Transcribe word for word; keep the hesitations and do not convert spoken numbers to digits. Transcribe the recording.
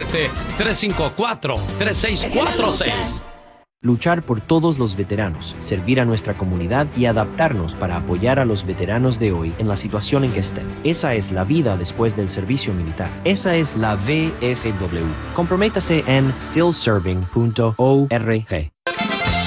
siete, tres cinco cuatro, tres seis cuatro seis. Luchar por todos los veteranos, servir a nuestra comunidad y adaptarnos para apoyar a los veteranos de hoy en la situación en que estén. Esa es la vida después del servicio militar. Esa es la V F W. Comprométase en still serving punto org.